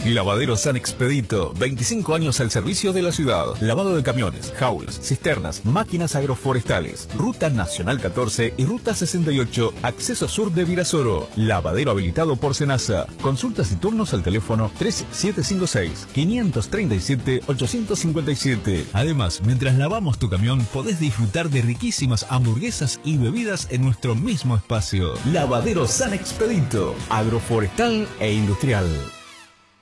Lavadero San Expedito, 25 años al servicio de la ciudad. Lavado de camiones, jaulas, cisternas, máquinas agroforestales. Ruta Nacional 14 y Ruta 68, acceso sur de Virasoro. Lavadero habilitado por Senasa. Consultas y turnos al teléfono 3756-537-857. Además, mientras lavamos tu camión, podés disfrutar de riquísimas hamburguesas y bebidas en nuestro mismo espacio. Lavadero San Expedito, agroforestal e industrial.